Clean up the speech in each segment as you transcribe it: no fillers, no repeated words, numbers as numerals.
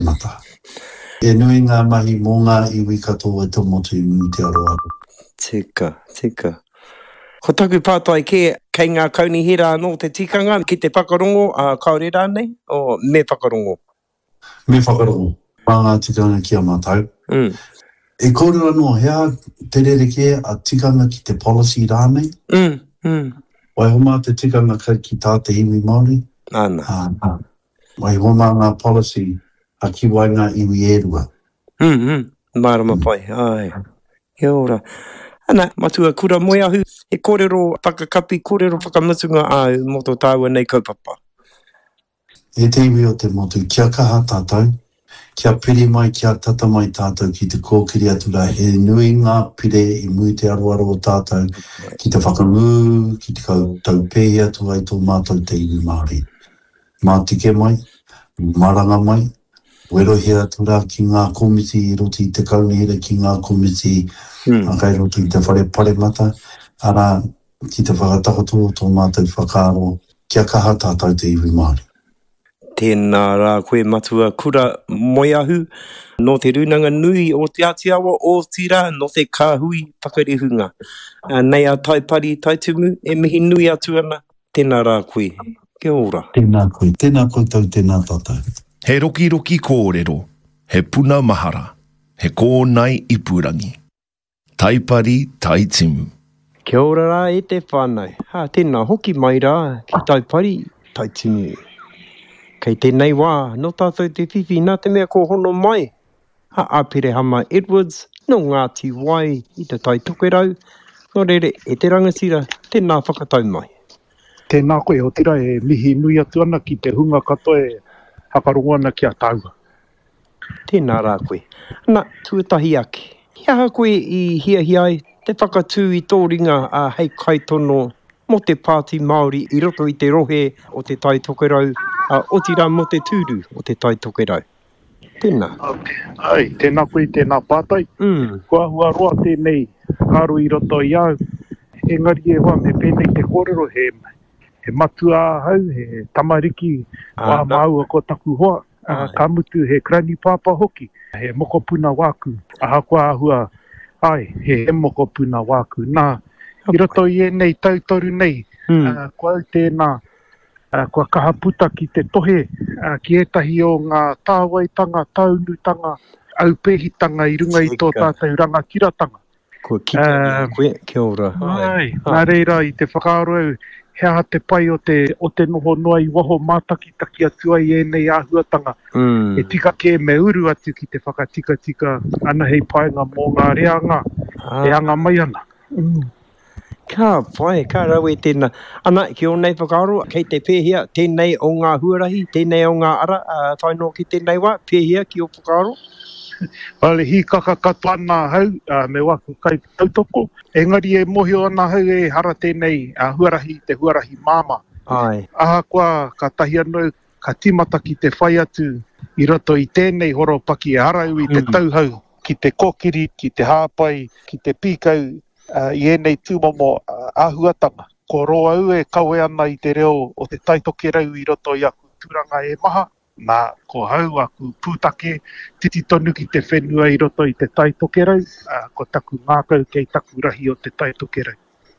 mata. E nui ngā mahi mō ngā iwi katoa e tomotu I mui te aroa. Tika. Ko taku pātai kei ngā kaunihira anō te tikanga ki te whakarongo kaore rānei, o me whakarongo? Me whakarongo. Pā ngā tikanga ki a mātau. E kōrero anō, hea te rereke a tikanga ki te policy rānei. Wai homa te tikanga ki tā te iwi Māori. Ana. Wai homa ngā policy a ki wai ngā iwi e rua. Marama pai, ai. Kia ora. Ana, matua kura moe ahu, e kōrero whakakapi, kōrero whakamutunga au mō tō tāua nei kaupapa. E te iwi o te motu, kia kaha tātou, kia piri mai, kia tata mai tātou ki te kōkiri atura, he nui ngā pire I mui te aroaro o tātou, ki te whakangu, ki te tau pēhi atu ai tō mātou te iwi Māori. Mā tike mai, maranga mai, werohi atura ki ngā komiti I roti I te kaunihira ki ngā komiti a kai roti I te whare pare mata, ara ki te whakatakoto o tō mātou whakaaro, kia kaha tātou te iwi Māori. Tēnā rā koe matua kura moe ahu, no te runanga nui o te Atiawa o tira, no te kāhui whakarehunga. Nei a taipari, taitumu, e mihi nui atu ana, tēnā rā koe. Kia ora. Tēnā koe tau, tēnā tātou. He roki kōrero, he puna mahara, he kōnai ipurangi. Taipari, taitimu. Kia ora rā e te whānau. Tēnā hoki mai rā, ki taipari, taitimu. Kei tēnei wā, no tātou te whiwhi, nā te mea ko hono mai. Apere Hama Edwards, no Ngāti Wai, I te tai tokerau. Nō rere, e te rangatira, tēnā whakatau mai. Tēnā koe o tira e mihi nui atu ana ki te hunga katoe hakarongo ana ki a tāua. Tēnā rā koe. Nā, tuatahi ake. Hiaha koe I hiahiai, te whakatū I tō ringa hei kaitono mo te pāti Māori I roto I te rohe o te tai tokerau, o tira mo te tūru o te tai tokerau. Tēnā. Ai, tēnā koe, tēnā pātai. Kua hua roa tēnei kāro I roto I au. Engari e hoa me pēnei te kōrero he matua hau, he tamariki, wā māua ko taku hoa. Ka mutu he krani pāpa hoki, he mokopuna wāku. Aha kua hua, ai, he moko puna wāku. Nā, I roto I nei tautoru nei, kua au tēnā, kua kaha puta ki te tohe, ki etahi o ngā tāwaitanga, taunutanga, au pehitanga I runga I tō tātou rangakiratanga. Kua kita koe, kia ora. Ai, nā reira I te whakaaro au, hea te pai o te noho noa I waho mātakitaki atu ai nei āhuatanga. E tika ke me uru atu ki te whakatika ana hei paenga mō ngā reanga, e anga mai ana. Ka pai, ka rau e tēnā. Ana, ki o nei whakaaro, kei te pēhia, tēnei o ngā huarahi, tēnei o ngā ara, whaino ki tēnei wā, pēhia ki o whakaaro. Wale hi kaka katoa ana hau, me waku kai tautoko. Engari e mohio ana hau e hara tēnei huarahi, te huarahi māma. Ai. Aha kua ka tahi anō, ka timata ki te whai atu, I roto I tēnei horopaki e harau I te tauhau, ki te kokiri, ki te hāpai, ki te pīkau, I enei tūmomo āhuatanga. Ko roa au e kaue ana I te reo o te taitokerau I roto I aku turanga e maha. Nā, ko hau aku pūtake, titi tonu ki te whenua I roto I te taitokerau, ko taku ngākau kei taku rahi o te taitokerau.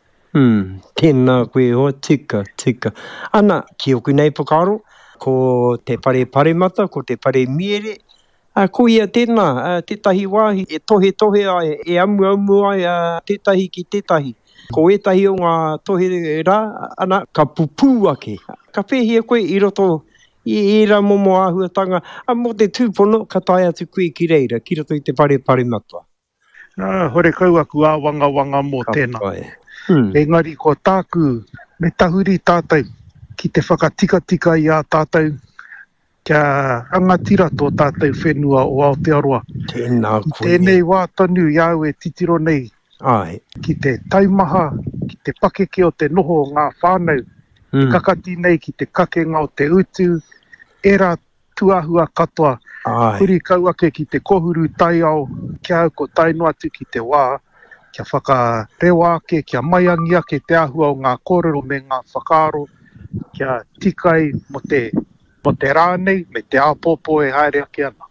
Tēnā koe hoa, tika. Ana, ki oku nei whakaaro, ko te pare mata, ko te pare miere, ko ia tēnā, tētahi wāhi, e tohe ai, e amu ai, tētahi ki tētahi. Ko etahi o ngā tohe rā, ana, ka pupū ake. Ka pēhia koe I roto I era momo āhuatanga, mo te tūpono, ka tai atu koe ki reira, ki roto I te pare matua. Hore kau aku āwanga mō tēnā. Engari ko tāku, me tahuri tātou, ki te whakatika I a tātou, kia angatira tō tātou whenua o Aotearoa. Tēnā koe. Tēnei wā tonu I au e titiro nei. Ai. Ki te taumaha, ki te pakeke o te noho o ngā whānau, kakati nei ki te kakenga o te utu, era tuahua katoa, huri kau ake ki te kohuru taiao, kia au ko taino atu ki te wā, kia whakarewa ake, kia maiangi ake te ahua o ngā kōrero me ngā whakaaro, kia tikai mo te rānei, me te āpōpō e haere ake ana.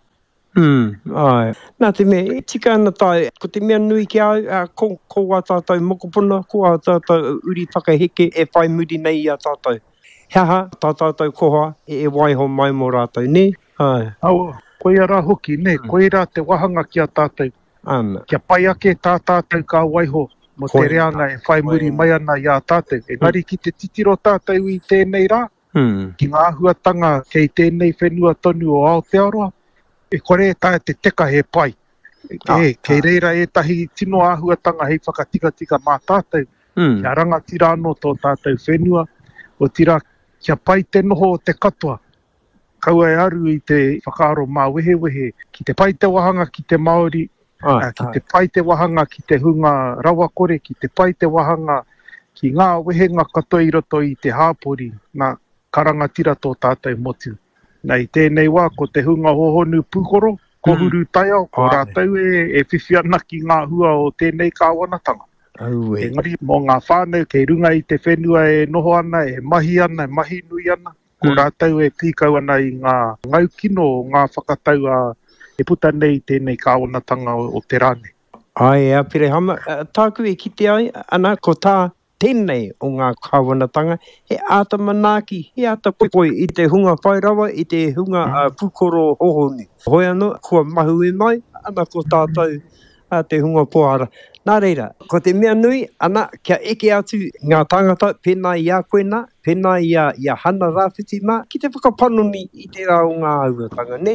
Ai. Nā te mea, tika ana tai, ko te mea nui ki au, ko a tātou mokopuna, ko a tātou uri whakaheke e whai muri nei a tātou. Heaha, tā tātou koha, e waiho mai mō rātou, ne? Ai. Aua, koe ara hoki, ne, koe rā te wahanga ki a tātou. Ana. Kia pai ake tā tātou ka waiho, mo te reanga e whai muri mai ana i a tātou. Engari ki te titiro tātou i tēnei rā, ki ngā huatanga kei tēnei whenua tonu o Aotearoa, e kore tā te teka he pai. Kei reira e tahi tino āhuatanga hei whakatika mā tātou. Kia rangatira anō tō tātou whenua, o tira kia pai te noho o te katoa. Kaua e aru i te whakaaro mā wehe, ki te pai te wahanga ki te Māori, ki te pai te wahanga ki te hunga rawakore, ki te pai te wahanga ki ngā wehenga katoa i roto i te hāpori, nā karangatira tō tātou motu. Nei tēnei wā, ko te hunga hohonu pūkoro, ko huru taia, ko rātou e whiwhi ana ki ngā hua o tēnei kāwanatanga. Engari, mō ngā whānau, kei runga i te whenua e noho ana, e mahi nui ana, ko rātou e pīkau ana i ngā ngaukino o ngā whakataua e puta nei tēnei kāwanatanga o te rāne. Ai, pere hama, tāku e kite ai, ana ko tā tēnei o ngā kāwanatanga, he āta manaki, he āta poipoi i te hunga whairawa, i te hunga pūkoro hohoni. Hoi anō, kua mahu e mai, ana ko tātou te hunga poara. Nā reira, ko te mea nui, ana kia eke atu ngā tangata, pēnā i a koena, pēnā i a hana rāwhiti mā, ki te whakapanoni i te rā o ngā auatanga, ne?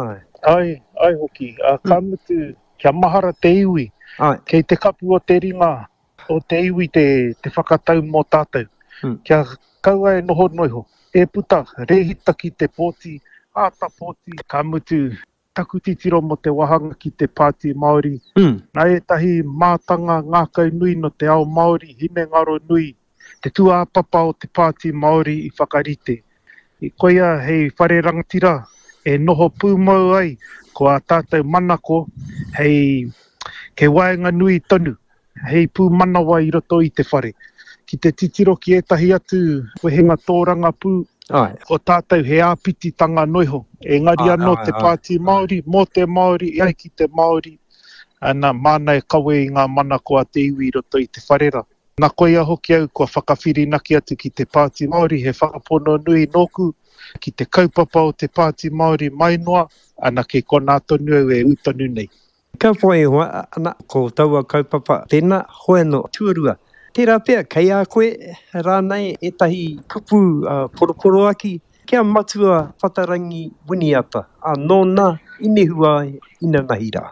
Ai hoki, ka mutu kia mahara te iwi, kei te kapu o te ringa, o te iwi te whakatau mō tātou. Kia kaua e noho noiho. E puta, rehita ki te pōti, āta pōti, ka mutu taku titiro mo te wahanga ki te pāti Māori. Nā e tahi mātanga ngākau nui no te ao Māori, hine ngaro nui, te tuāpapa o te pāti Māori i whakarite. I koia hei whare rangatira, e noho pūmau ai, ko a tātou manako, hei ke waenga nui tonu. Hei pū manawa i roto i te whare. Ki te titiro ki etahi atu wehenga tōranga pū, o tātou he āpititanga noiho. Engari anō te pāti Māori, mō te Māori, ai ki te Māori. Ana māna e kawe i ngā manako a te iwi i roto i te wharera. Nā koia hoki au kua whakawhirinaki atu ki te pāti Māori, he whakapono nui nōku, ki te kaupapa o te pāti Māori mai noa, ana kei kona tonu au e utonu nei. Ka whai hoa, ana, ko taua kaupapa, tēnā, hoi anō, tuarua. Tērā pia, kei a koe, rānei, e tahi kupu poroporo aki, kia matua whatarangi winiata, nō nā, inehua ina nahi rā.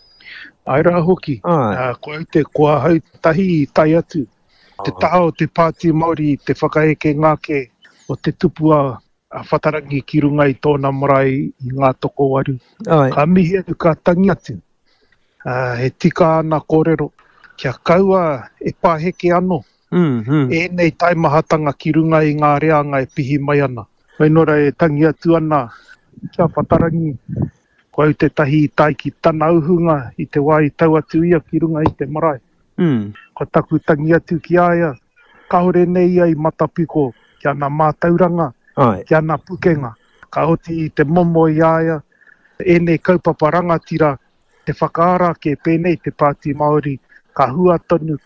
Ai rā hoki, koe te kua hau tahi i tai atu, te taha o te pāti Māori, te whakaeke ngāke o te tupua whatarangi ki runga i tōna marae i ngā toko waru. Ka mihi atu ka tangi atu. He tika ana kōrero, kia kaua e pāheke anō. Nei taimahatanga ki runga i ngā reanga e pihi mai ana. Wainora e tangi atu ana, kia whatarangi, ko au te tahi i tai ki tana uhunga i te wā i tau atu ia ki runga i te marae. Ko taku tangi atu ki aia, kaore nei ai matapiko, kia ana mātauranga, kia ana pukenga. Ka hoti i te momo i aia, nei kaupapa rangatira, te whakaara ke pēnei te pāti Māori, ka hua tonu,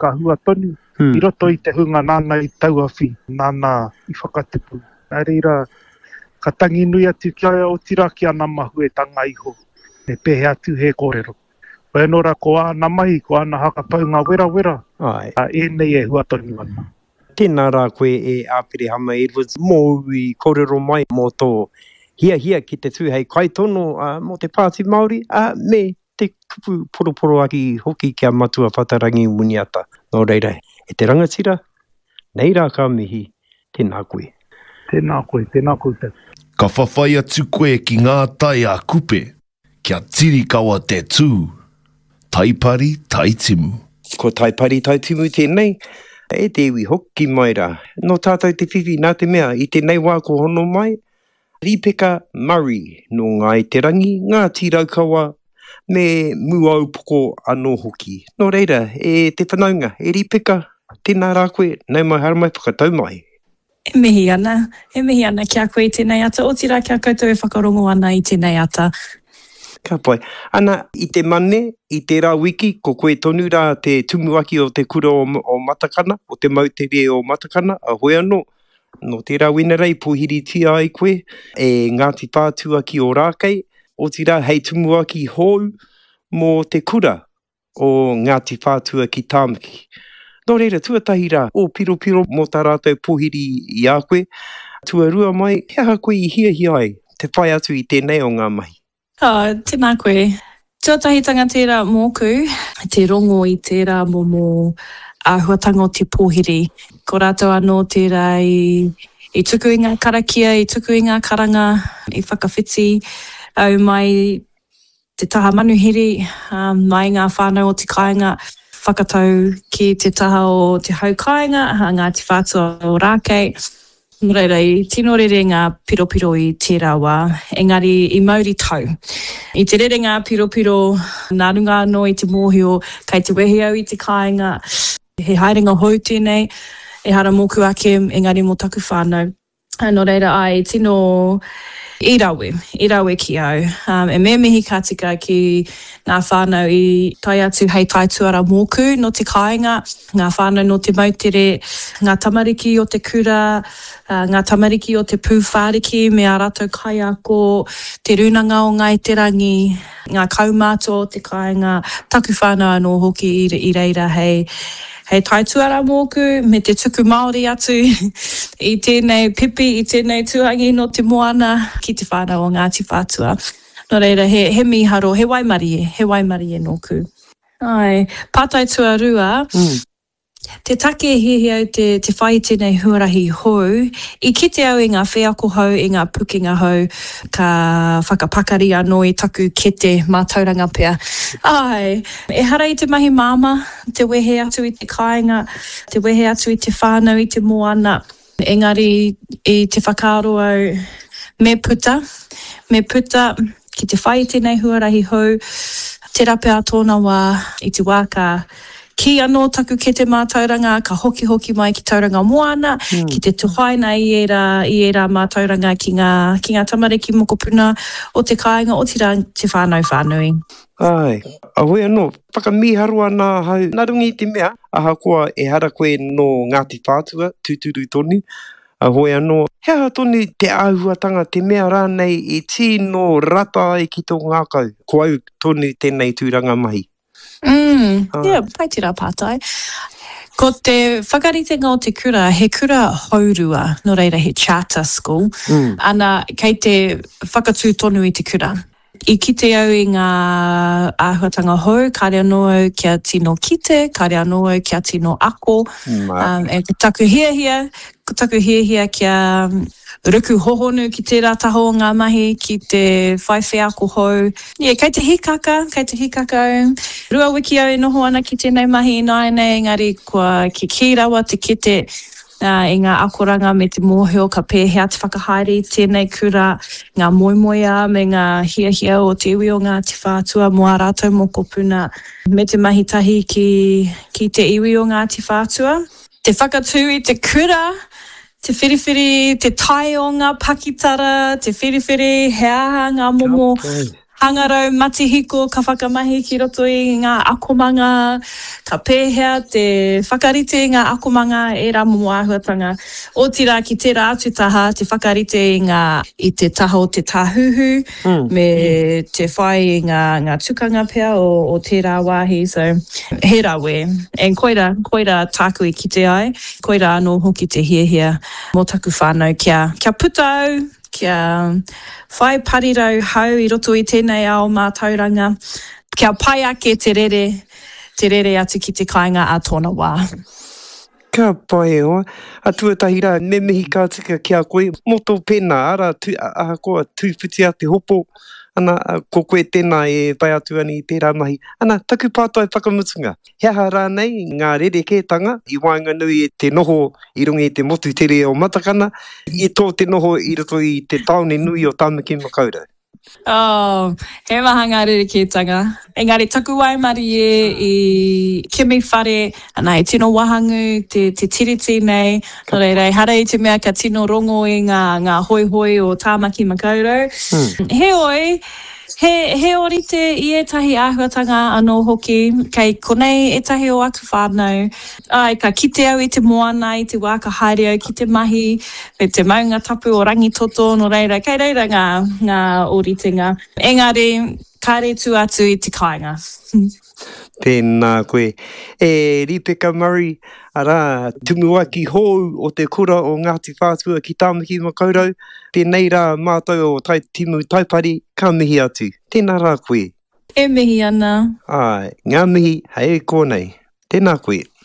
i roto i te hunga nāna i tauawhi, nāna i whakatupu. Nā reira, ka tangi nui atu ki aia o tira ki ana mahu e tanga iho, e pehe atu he kōrero. Wainora ko ana mahi, ko ana hakapaunga wera, nei e hua tonu ana. Tēnā rā koe e āpere hama Edwards, mō ui kōrero mai mō tō hia ki te tūhei kaitono mō te pāti Māori, me te kupu poroporo aki hoki kia matua whatarangi muniata. Nō reira, e te rangatira, nei rā ka mihi, tēnā koe. Tēnā koe te. Ka whawhai atu koe ki ngā tai a kupe, kia tiri kawa te tū. Taipari, taitimu. Ko taipari, taitimu tēnei, e te iwi hoki mai rā. No tātou te whiwhi nā te mea, i tēnei wā ko hono mai, Ripeka Murray, no ngā i te rangi, ngā tīraukawa, me muau poko anō hoki. Nō reira, e te whanaunga, e Ripeka, tēnā rā koe, nei mai haramai whakatau mai. E mihi ana, kia koe tēnei ata, o tira kia koutou e whakarongo ana i tēnei ata. Ka pai. Ana, i te mane, i te rā wiki, ko koe tonu rā te tumuaki o te kura o matakana, o te mautere o matakana, a hoi anō. No te rā wina rei, pohiri tia ai koe, e Ngāti Pātua ki o rākei, o te rā hei tumuaki hou mō te kura o Ngāti Pātua ki Tāmaki. Nō reira, tuatahi rā, o piro mō tā rātou pohiri i a koe, tuarua mai, hea koe i hia ai, te pai atu i tēnei o ngā mahi. Tēnā koe. Tuatahitanga tērā mōku, te rongo i tērā mō āhuatanga o te pōhiri. Ko rātou anō tērā i tuku i ngā karakia, i tuku i ngā karanga, i whakawhiti, au mai te taha manuhiri, mai ngā whānau o te kāinga, whakatau ki te taha o te hau kāinga, Ngāti Whātua o Rākei. Reira, i tino rere ngā piropiro i tērā wā, engari i mauri tau. I te rere ngā piropiro, nā runga anō i te mōhio, kai te wehe au i te kāinga, he haerenga hou tēnei, e hara mōku ake, engari mō taku whānau. Nō reira, ai, tino i rawe ki au. E mea mihi ka tika ki ngā whānau i tai atu hei taituara mōku no te kāinga, ngā whānau no te mautere, ngā tamariki o te kura, ngā tamariki o te pūwhāriki, me a rātou kai ako, te runanga o ngai te rangi, ngā kaumāto o te kāinga, taku whānau anō hoki i reira hei taituara mōku, me te tuku Māori atu, i tēnei pipi, i tēnei tuhangi no te moana, ki te whānau o Ngāti Whātua. Nō reira, he miharo, he waimari e nōku. Ai, pātai tuarua, te take hihi au te whai tēnei huarahi hou, i kite au i ngā wheako hou, i ngā pukinga hou, ka whakapakari anō i taku kete mātauranga pia. Ai, e hara i te mahi māma, te wehe atu i te kāinga, te wehe atu i te whānau, i te moana, engari i te whakaaro au, me puta, ki te whai tēnei huarahi hou, te rape a tōna wā, i te wā ka ki anō taku ke te mātauranga, ka hoki mai ki tauranga moana, ki te tuhaina i era mātauranga ki ngā tamariki mokopuna o te kāinga o te whānui. Ai, a hoi anō, whakamiharua nā hau, nā rungi i te mea, aha koa e hara koe no Ngāti Pātua, tūturu tonu, a hoi anō, hea tonu te āhuatanga, te mea rānei i tino rata ai ki tō ngākau, ko au tonu tēnei tūranga mahi. Pai tira pātai. Ko te whakaritenga o te kura, he kura haurua, no reira he charter school, ana kei te whakatū tonu i te kura. I kite au i ngā āhuatanga hou, kare anō au kia tino kite, kare anō au kia tino ako, e taku hia kia ruku hohonu ki tērā taho o ngā mahi, ki te whaiwheako hou. Kei te hikaka au. Rua wiki au e noho ana ki tēnei mahi nāenei, engari kua ki rawa te kite, i ngā akoranga me te mōhio ka pēhea te whakahaere tēnei kura, ngā moimoia me ngā hia o te iwi o Ngāti Whātua mo a rātou mokopuna me te mahitahi ki te iwi o Ngāti Whātua. Te whakatū i te kura, te whiriwhiri, te tai o ngā pakitara, te whiriwhiri, he aha ngā momo, hangarau, matihiko, ka whakamahi ki roto i ngā akomanga, ka pēhea te whakarite i ngā akomanga e rā momo āhuatanga. O tira ki tērā atu taha, te whakarite i te taha o te tāhuhu, me te whai i ngā tukanga pia o tērā wāhi. So, he rawe. En koira tāku i kite ai, koira anō hoki te hia mō taku whānau kia puta au, kia whai parirau hau i roto i tēnei ao mātauranga, kia pai ake te rere atu ki te kāinga a tōna wā. Ka pai o, a tuatahi rā, me mihi ka tika kia koe, moto pēnā, ara aha koa tūwhiti a te hopo, ana ko koe tēnā e pai atu ani i tērā mahi. Ana, taku pātai whakamutunga. Hea rānei, ngā rerekētanga, i wainganui e te noho i rungi i te motu tere o matakana, i tō te noho i roto i te taone nui o Tāmaki Makaurau. He maha ngā rerekētanga. Engari, taku waimari i Kimi Whare, ana e tino wahangu, te tiriti nei, no reira, hara i te mea ka tino rongo i ngā hoihoi o Tāmaki Makaurau. He oi, He orite I tahi āhuatanga anō hoki, kei konei e tahi o aku whānau. Ai, ka kite au I te moana, I te wāka haere au ki te mahi, me te maunga tapu o rangitoto, no reira, kei reira ngā oritenga. Engari, kāre tū atu I te kāinga. Pēnā koe. E Ripeka Murray, ara, tumua ki hou o te kura o Ngāti Whātua ki Tāmaki Makaurau. Pēnei rā mātou o tai timu taipari, ka mihi atu. Tēnā rā koe. E mihi ana. Ai, ngā mihi, hei kōnei. Tēnā koe.